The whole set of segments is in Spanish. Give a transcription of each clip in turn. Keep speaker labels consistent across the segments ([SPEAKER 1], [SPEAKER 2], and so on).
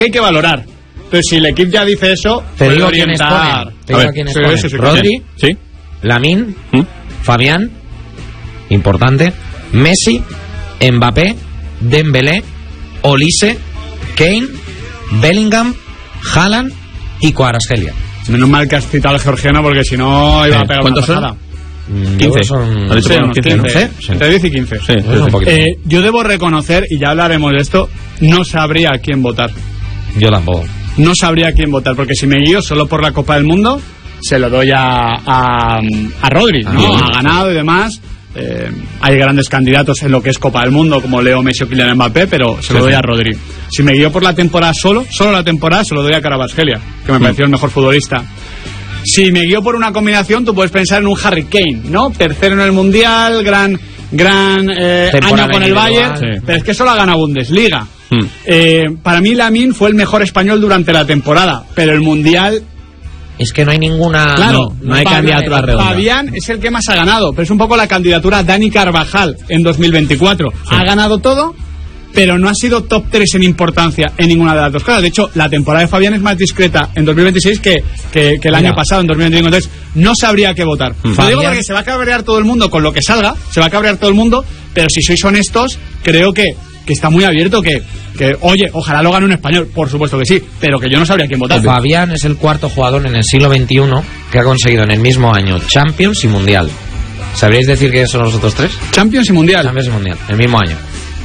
[SPEAKER 1] hay que valorar. Entonces, si el equipo ya dice eso,
[SPEAKER 2] te
[SPEAKER 1] puede
[SPEAKER 2] digo
[SPEAKER 1] orientar.
[SPEAKER 2] quiénes ponen.
[SPEAKER 1] Sí.
[SPEAKER 2] Rodri,
[SPEAKER 3] ¿Sí?
[SPEAKER 2] Lamine, Fabián, importante, Messi, Mbappé, Dembélé, Olise, Kane, Bellingham, Haaland y Kvaratskhelia.
[SPEAKER 1] Menos mal que has citado al georgiano, porque si no iba a pegar
[SPEAKER 3] ¿Cuántos
[SPEAKER 1] una
[SPEAKER 3] son?
[SPEAKER 1] tajada.
[SPEAKER 3] 15.
[SPEAKER 2] Son...
[SPEAKER 1] Sí, unos 15.
[SPEAKER 2] Sí.
[SPEAKER 1] Entre 10 y 15.
[SPEAKER 3] Sí.
[SPEAKER 2] Un poquito.
[SPEAKER 1] Yo debo reconocer, y ya hablaremos de esto, no sabría a quién votar.
[SPEAKER 2] Yo tampoco.
[SPEAKER 1] No sabría a quién votar, porque si me guío solo por la Copa del Mundo, se lo doy a Rodri, ¿no? Ha ganado y demás. Hay grandes candidatos en lo que es Copa del Mundo, como Leo Messi o Kylian Mbappé, pero se lo doy a Rodri. Si me guío por la temporada solo la temporada, se lo doy a Kvaratskhelia, que me pareció el mejor futbolista. Si me guío por una combinación, tú puedes pensar en un Harry Kane, ¿no? Tercero en el Mundial, gran año con el Bayern, pero es que solo ha ganado Bundesliga. Para mí Lamine fue el mejor español durante la temporada, pero el Mundial...
[SPEAKER 2] Es que no hay ninguna...
[SPEAKER 1] Claro,
[SPEAKER 3] no hay candidatura redonda.
[SPEAKER 1] Fabián es el que más ha ganado, pero es un poco la candidatura Dani Carvajal en 2024. Ha ganado todo, pero no ha sido top 3 en importancia en ninguna de las dos cosas. De hecho, la temporada de Fabián es más discreta en 2026 que el año pasado, en 2025. Entonces, no sabría qué votar. Lo digo porque se va a cabrear todo el mundo con lo que salga, se va a cabrear todo el mundo, pero si sois honestos, creo que está muy abierto, que oye, ojalá lo gane un español, por supuesto que sí, pero que yo no sabría quién votar.
[SPEAKER 2] Fabián es el cuarto jugador en el siglo XXI que ha conseguido en el mismo año Champions y Mundial. ¿Sabríais decir quiénes son los otros tres?
[SPEAKER 1] Champions y Mundial.
[SPEAKER 2] Champions y Mundial, el mismo año.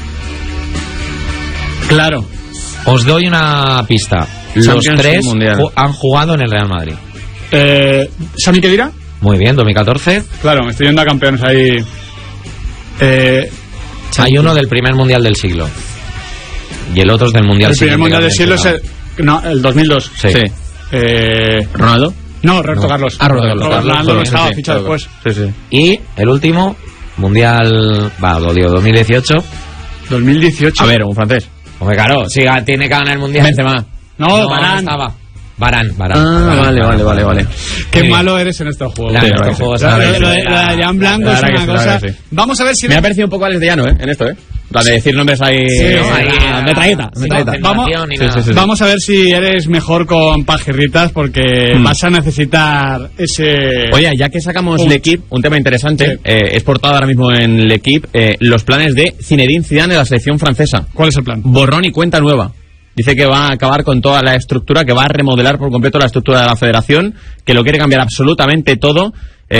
[SPEAKER 1] Claro.
[SPEAKER 2] Os doy una pista. Los
[SPEAKER 3] Champions
[SPEAKER 2] tres
[SPEAKER 3] y Mundial.
[SPEAKER 2] han jugado en el Real Madrid.
[SPEAKER 1] ¿Sami Khedira?
[SPEAKER 2] Muy bien, 2014.
[SPEAKER 1] Claro, me estoy yendo a campeones ahí.
[SPEAKER 2] Hay uno del primer Mundial del siglo. Y el otro es del Mundial
[SPEAKER 1] El primer
[SPEAKER 2] siguiente,
[SPEAKER 1] Mundial del siglo es el 2002.
[SPEAKER 2] Sí.
[SPEAKER 3] ¿Ronaldo?
[SPEAKER 1] No, Roberto Carlos.
[SPEAKER 3] Roberto Carlos.
[SPEAKER 1] Ronaldo no estaba
[SPEAKER 3] Sí,
[SPEAKER 1] fichado
[SPEAKER 3] claro.
[SPEAKER 1] después.
[SPEAKER 3] Sí.
[SPEAKER 2] Y el último, Mundial... lo digo, 2018.
[SPEAKER 1] 2018.
[SPEAKER 3] A ver, un francés.
[SPEAKER 2] Hombre, claro, sí, tiene que ganar el Mundial.
[SPEAKER 3] Benzema.
[SPEAKER 1] No, Varane.
[SPEAKER 2] estaba. Varane.
[SPEAKER 3] Vale.
[SPEAKER 1] Qué
[SPEAKER 2] Muy
[SPEAKER 1] malo eres en estos juegos.
[SPEAKER 2] Claro,
[SPEAKER 3] Sí,
[SPEAKER 2] estos
[SPEAKER 3] sí.
[SPEAKER 2] juegos
[SPEAKER 1] Lo
[SPEAKER 2] sabéis,
[SPEAKER 1] de Jan Blanco es una cosa. Vamos a ver si...
[SPEAKER 3] Me ha parecido un poco Alex de Llano, en esto, La de decir nombres ahí...
[SPEAKER 1] Sí,
[SPEAKER 3] metralleta.
[SPEAKER 1] Vamos a ver si eres mejor con pajirritas, porque vas a necesitar ese...
[SPEAKER 3] Oye, ya que sacamos L'Equipe, un tema interesante, es portada ahora mismo en L'Equipe, los planes de Zinedine Zidane de la selección francesa.
[SPEAKER 1] ¿Cuál es el plan?
[SPEAKER 3] Borrón y cuenta nueva. Dice que va a acabar con toda la estructura, que va a remodelar por completo la estructura de la federación, que lo quiere cambiar absolutamente todo,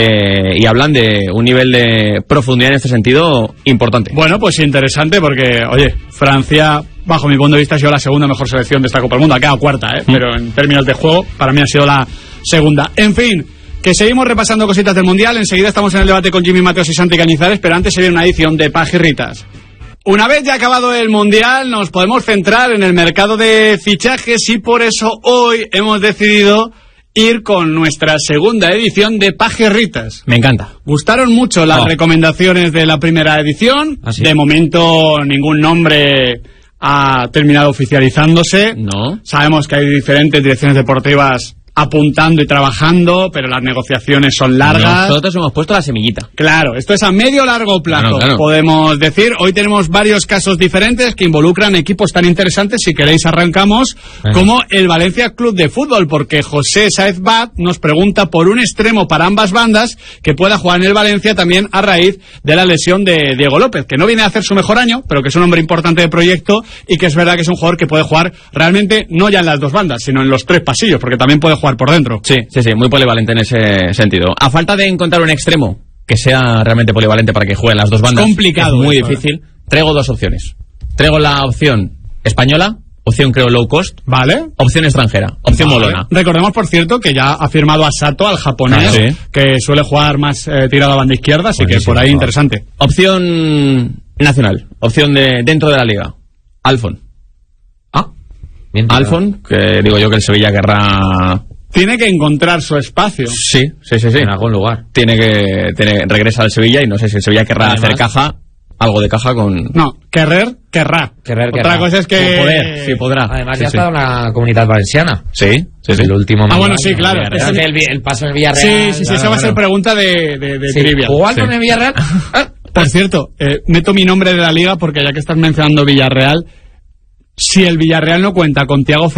[SPEAKER 3] y hablan de un nivel de profundidad en este sentido importante.
[SPEAKER 1] Bueno, pues interesante, porque, oye, Francia, bajo mi punto de vista, ha sido la segunda mejor selección de esta Copa del Mundo. Ha quedado cuarta, pero en términos de juego, para mí ha sido la segunda. En fin, que seguimos repasando cositas del Mundial. Enseguida estamos en el debate con Jimmy Mateos y Santi Cañizares, pero antes se viene una edición de Pajirritas. Una vez ya acabado el Mundial, nos podemos centrar en el mercado de fichajes, y por eso hoy hemos decidido ir con nuestra segunda edición de Pajirritas.
[SPEAKER 3] Me encanta.
[SPEAKER 1] Gustaron mucho las recomendaciones de la primera edición.
[SPEAKER 2] ¿Ah, sí?
[SPEAKER 1] De momento ningún nombre ha terminado oficializándose.
[SPEAKER 3] No.
[SPEAKER 1] Sabemos que hay diferentes direcciones deportivas apuntando y trabajando, pero las negociaciones son largas.
[SPEAKER 3] Nosotros hemos puesto la semillita.
[SPEAKER 1] Claro, esto es a medio largo plazo,
[SPEAKER 3] Claro.
[SPEAKER 1] podemos decir. Hoy tenemos varios casos diferentes que involucran equipos tan interesantes. Si queréis arrancamos, como el Valencia Club de Fútbol, porque José Sáez Bad nos pregunta por un extremo para ambas bandas que pueda jugar en el Valencia, también a raíz de la lesión de Diego López, que no viene a hacer su mejor año, pero que es un hombre importante de proyecto, y que es verdad que es un jugador que puede jugar realmente no ya en las dos bandas, sino en los tres pasillos, porque también puede jugar por dentro.
[SPEAKER 3] Sí, muy polivalente en ese sentido. A falta de encontrar un extremo que sea realmente polivalente para que juegue en las dos bandas,
[SPEAKER 1] complicado,
[SPEAKER 3] es muy difícil. Traigo dos opciones. Traigo la opción española, opción creo low cost,
[SPEAKER 1] ¿Vale?
[SPEAKER 3] opción extranjera, opción molona.
[SPEAKER 1] Recordemos, por cierto, que ya ha firmado a Sato, al japonés, que suele jugar más tirado a banda izquierda, así que por ahí interesante.
[SPEAKER 3] Opción nacional, opción de dentro de la liga, Alfon.
[SPEAKER 2] Bien,
[SPEAKER 3] Alfon, que digo yo que el Sevilla querrá...
[SPEAKER 1] Tiene que encontrar su espacio.
[SPEAKER 3] Sí.
[SPEAKER 2] en algún lugar.
[SPEAKER 3] Regresa al Sevilla, y no sé si el Sevilla querrá hacer algo de caja con...
[SPEAKER 1] No, querrá. Otra cosa es que...
[SPEAKER 3] Con poder, sí, podrá.
[SPEAKER 2] Además,
[SPEAKER 3] Sí,
[SPEAKER 2] ya
[SPEAKER 3] sí.
[SPEAKER 2] está en la Comunidad Valenciana.
[SPEAKER 3] Sí.
[SPEAKER 2] El último.
[SPEAKER 1] bueno, sí, claro.
[SPEAKER 2] El paso en el Villarreal.
[SPEAKER 1] Sí, esa va a ser pregunta de trivia.
[SPEAKER 2] ¿Jugando en el Villarreal?
[SPEAKER 1] Por cierto, meto mi nombre de la liga, porque ya que estás mencionando Villarreal, Si el Villarreal no cuenta con Thiago